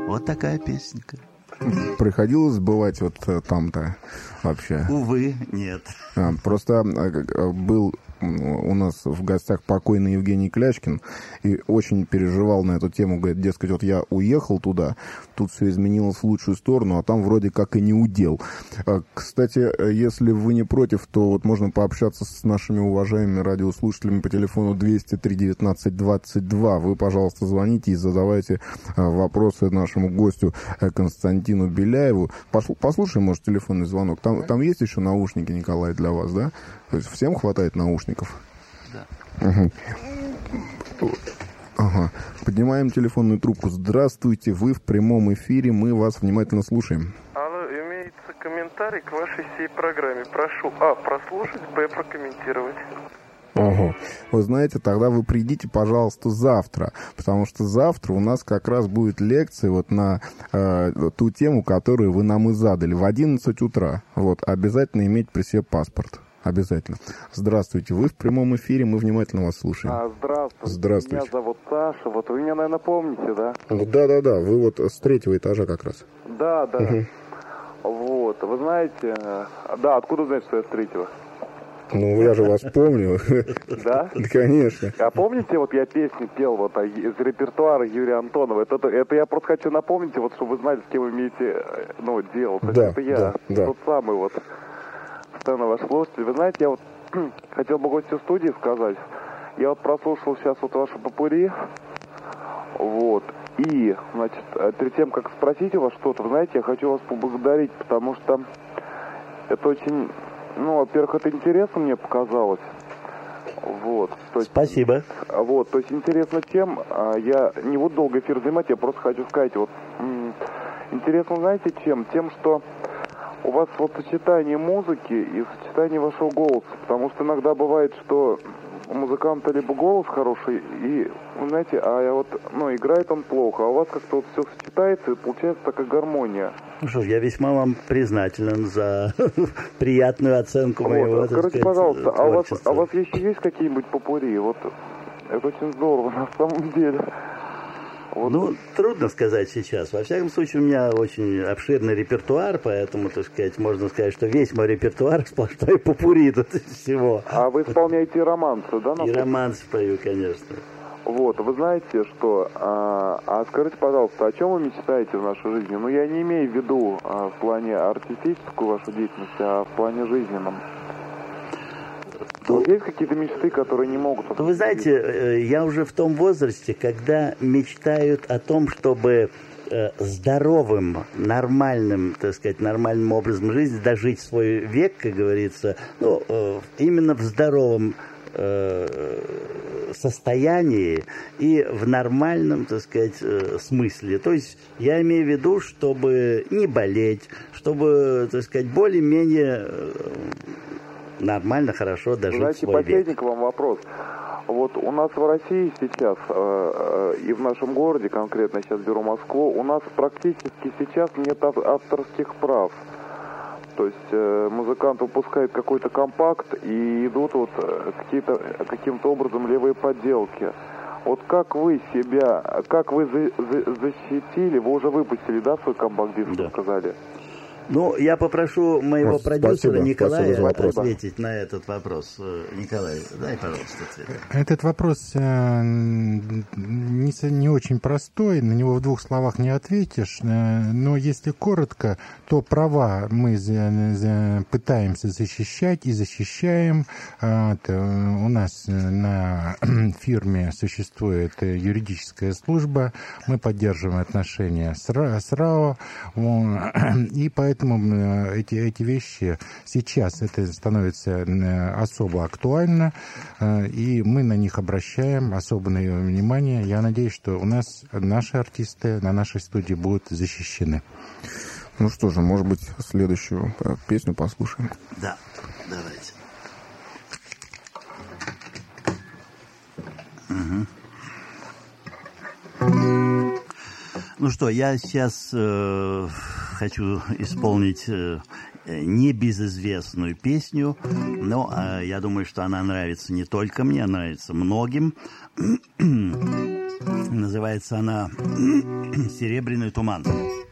Вот такая песенка. Приходилось бывать вот там-то вообще? Увы, нет. Просто был у нас в гостях покойный Евгений Клячкин и очень переживал на эту тему. Говорит, дескать, вот я уехал туда, тут все изменилось в лучшую сторону, а там вроде как и не удел. Кстати, если вы не против, то вот можно пообщаться с нашими уважаемыми радиослушателями по телефону 203-19-22. Вы, пожалуйста, звоните и задавайте вопросы нашему гостю Константину Беляеву. Послушаем, может, телефонный звонок. Там есть еще наушники, Николай, для вас, да? То есть всем хватает наушников? Да. Угу. Ага. Поднимаем телефонную трубку. Здравствуйте, вы в прямом эфире, мы вас внимательно слушаем. Алло, имеется комментарий к вашей всей программе. Прошу, прослушать, прокомментировать. Ого. Вы знаете, тогда вы придите, пожалуйста, завтра, потому что завтра у нас как раз будет лекция вот на ту тему, которую вы нам и задали, в 11 утра. Вот, обязательно иметь при себе паспорт. Обязательно. Здравствуйте, вы в прямом эфире, мы внимательно вас слушаем. Здравствуйте. Здравствуйте. Меня зовут Саша, вот вы меня, наверное, помните, да? Да, вы вот с 3-го этажа как раз. Да. Угу. Вот, вы знаете, откуда знаете, что я с 3-го? Ну, я же вас помню. Да? Да, конечно. А помните, вот я песни пел вот из репертуара Юрия Антонова? Это я просто хочу напомнить, вот, чтобы вы знали, с кем вы имеете дело. То есть это я, тот самый вот. Ваш слушатель. Вы знаете, я вот хотел бы гостю студии сказать. Я вот прослушал сейчас вот ваши попурри. Вот. И, значит, перед тем, как спросить у вас что-то, вы знаете, я хочу вас поблагодарить, потому что это очень, во-первых, это интересно мне показалось. Вот. То есть, спасибо. Вот, то есть интересно тем, я не буду долго эфир занимать, я просто хочу сказать, вот, интересно, знаете, чем? Тем, что у вас вот сочетание музыки и сочетание вашего голоса, потому что иногда бывает, что у музыканта либо голос хороший, и, вы знаете, играет он плохо, а у вас как-то вот все сочетается, и получается такая гармония. Ну что ж, я весьма вам признателен за приятную оценку моего, скажите, пожалуйста, а у вас еще есть какие-нибудь попурри? Вот, это очень здорово, на самом деле. Вот. Трудно сказать сейчас. Во всяком случае, у меня очень обширный репертуар, поэтому, так сказать, можно сказать, что весь мой репертуар сплошной попурри тут из всего. А вы исполняете романсы, да? И романсы пою, конечно. Вот, вы знаете, что... скажите, пожалуйста, о чем вы мечтаете в нашей жизни? Я не имею в виду в плане артистическую вашу деятельность, а в плане жизненном. Есть какие-то мечты, которые не могут... Вы знаете, я уже в том возрасте, когда мечтают о том, чтобы здоровым, нормальным, так сказать, нормальным образом жизни дожить свой век, как говорится, именно в здоровом состоянии и в нормальном, так сказать, смысле. То есть я имею в виду, чтобы не болеть, чтобы, так сказать, более-менее нормально, хорошо дожить свой век. Последний к вам вопрос. Вот у нас в России сейчас, и в нашем городе, конкретно сейчас беру Москву, у нас практически сейчас нет авторских прав. То есть музыкант выпускает какой-то компакт и идут вот каким-то образом левые подделки. Вот как вы защитили, вы уже выпустили, да, свой компакт-диск, да, сказали? Я попрошу моего продюсера Николая ответить на этот вопрос. Николай, дай, пожалуйста, ответ. Этот вопрос не очень простой, на него в 2 словах не ответишь, но если коротко, то права мы пытаемся защищать и защищаем. У нас на фирме существует юридическая служба, мы поддерживаем отношения с РАО, и поэтому эти вещи сейчас это становится особо актуально, и мы на них обращаем особое внимание. Я надеюсь, что у нас наши артисты на нашей студии будут защищены. Ну что же, может быть, следующую песню послушаем? Да, давайте. Угу. Ну что, я сейчас хочу исполнить небезызвестную песню, но я думаю, что она нравится не только мне, она нравится многим. Называется она «Серебряный туман».